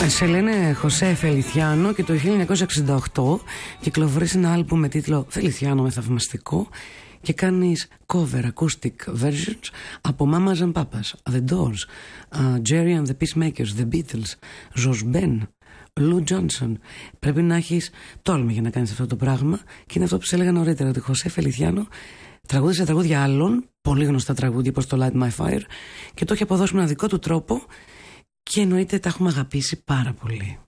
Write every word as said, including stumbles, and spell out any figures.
Σε λένε Χωσέ Φελιθιάνο και το χίλια εννιακόσια εξήντα οκτώ κυκλοφορείς ένα άλμπουμ με τίτλο Φελιθιάνο με θαυμαστικό και κάνεις cover acoustic versions από Mamas and Papas, The Doors, uh, Jerry and the Peacemakers, The Beatles, Josh Ben, Lou Johnson. Πρέπει να έχεις τόλμη για να κάνεις αυτό το πράγμα και είναι αυτό που σε έλεγα νωρίτερα, ότι Χωσέ Φελιθιάνο τραγούδισε τραγούδια άλλων, πολύ γνωστά τραγούδια όπως το Light My Fire, και το έχει αποδώσει με ένα δικό του τρόπο και εννοείται τα έχουμε αγαπήσει πάρα πολύ.